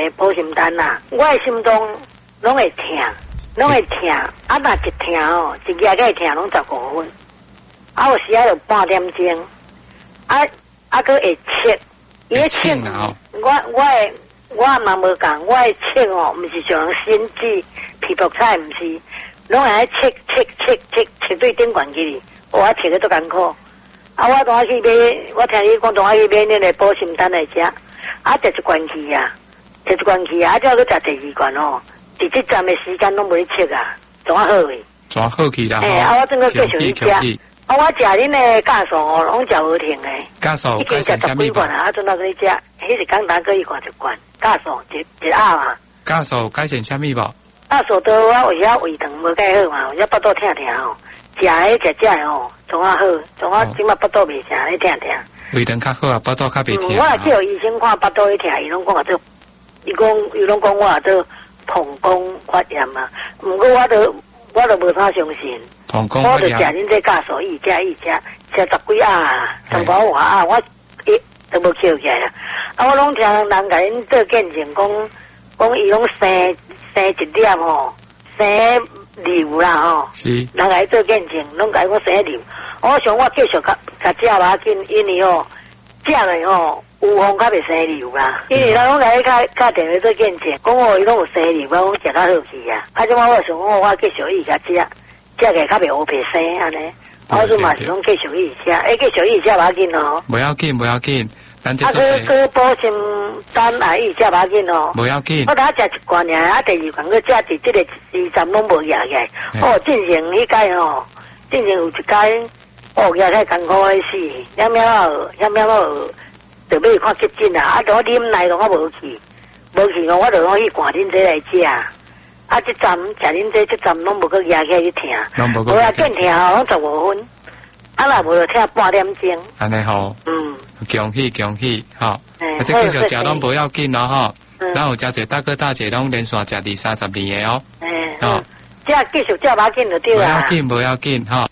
个保心丹啦，我的心中拢会痛，拢会痛，啊，若一痛哦，一夜个痛拢15分，啊，有时啊就半点钟，啊，搁会切，伊个切，我嘛无讲，我的切哦，毋是像心悸、皮肤菜，毋是，拢会切对顶管去，我切个都艰苦。啊，我当去买，我听你讲当去买那个保心丹来食，啊，食一罐去啊，啊，再去食第二罐哦，伫这站的时间拢袂切啊，怎好诶？ 怎好去啦？ 啊，我整个继续去食，啊，我食恁的酵素哦，拢食无停诶。 酵素已经食10几罐啊，啊，阵到去食，迄是简单个一罐1罐，酵素一盒嘛。 酵素改成啥物无？ 酵素都我有遐胃疼无介好嘛，有遐腹肚疼吼。食迄食吼，总好，总好，即马腹肚袂疼，你疼。 胃疼较好啊，腹肚较袂疼。 我也叫医生看腹肚会疼，伊拢讲做，伊拢讲我做膀胱发炎嘛。毋过我都无啥相信。 膀胱发炎。 我就食恁这酵素，伊食10几啊，10包外啊，我都无捡起来啦。啊，我拢听人甲恁做见证，讲伊拢生一粒吼，生瘤啦吼， 是， 人来做见证，拢甲我生瘤。我想我继续甲食吧紧，因为吼食了吼有风较袂生瘤啦。因为人拢来甲电话做见证，讲哦伊拢有生瘤，我讲食较好去啊。啊，即摆我想讲我继续去甲食起来较袂乌白生安尼。我就嘛是拢继续去食，继续去食吧紧哦。 不要紧。咱这个保心丹来伊食吧紧哦。 不要紧。 我等下食一罐尔，啊，第二罐个食伫这个2站拢无压起来。哦，进前迄届吼，进前有一届，哦，压太艰苦的死，遐了就要看急诊啦。啊，我啉奶拢我无去哦，我就讲去赶恁这来食。啊，这站食恁这站拢无个压起来去疼，无啊见疼哦，拢15分。啊，若无就疼半点钟。 安尼吼。恭喜吼！啊，这继续食拢不要紧咯吼。咱有诚济大哥大姐拢连续食20-30年的哦。哦， 这继续食吧紧就对啦。 不要紧吼。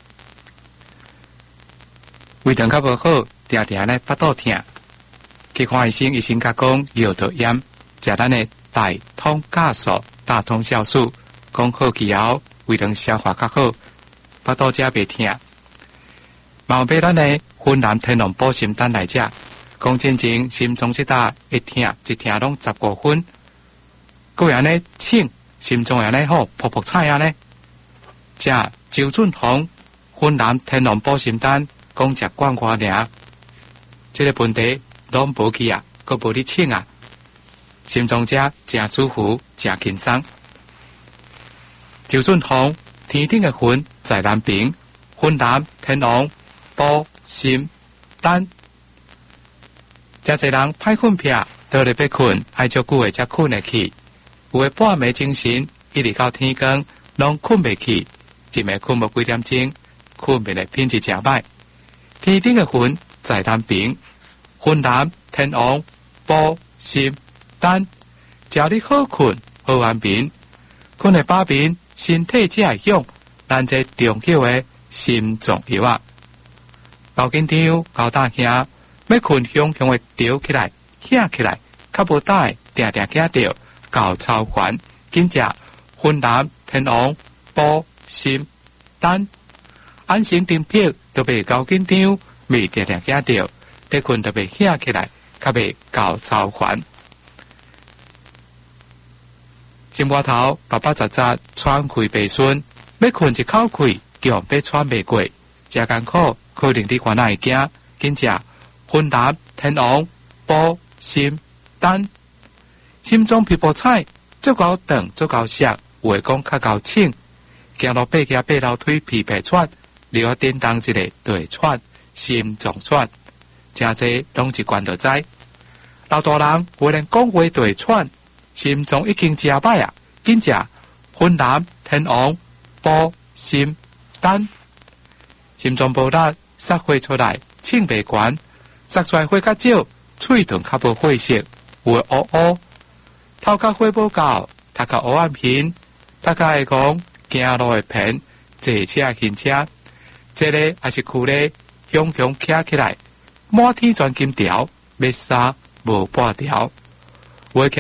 胃肠较无好，常常咧腹肚疼，去看医生，医生甲讲药到盐，食咱的大通酵素、大通酵素，讲好去后胃肠消化较好，腹肚才袂疼。毛买咱的云南天龙保心丹来食，讲真正心中这搭一疼拢15分，个人呢请心中人呢好扑扑菜啊呢，食周俊宏云南天龙保心丹，讲食罐外尔，这个问题拢无去啊，阁无你请啊，心中者真舒服，真轻松。周俊宏天顶的云在南边，云南天龙保心丹，真侪人歹困片，倒咧要困，爱足久的才困得去。有诶半暝精神，一直到天光，拢困袂去，一暝困无几点钟，困眠的品质真歹。天顶的云在南边，云南天王保心丹，叫你好困好安眠，困的把眠，身体才会响。咱这重要的心脏药啊！老紧张、高大兄，要困雄雄的吊起来、醒起来，较无带，定惊到高超环，紧食云南天王保心丹，安心定魄，都袂高紧张，未定惊到，得困都袂醒起来，较袂高超环。心窝头巴巴杂杂喘气白顺，要困一口气，强要喘袂过，真艰苦。可能你原来会惊，紧食云南天王保心丹，心中皮肤菜足够长，足够熟，有诶讲较够清，行路爬楼梯皮皮喘，你我叮当一个就会喘，心脏喘，真济拢一罐就知。老大人有人讲话就会喘，心脏已经真歹啊，紧食云南天王保心丹，心脏无力。撒火出来，清白悬，撒出来火较少，喙唇较无火色，有乌乌，头壳火无够，头壳黑暗片，头壳会讲行路会偏，坐车行车，这个也是躯咧，雄雄徛起来，满天全金条，要杀无半条，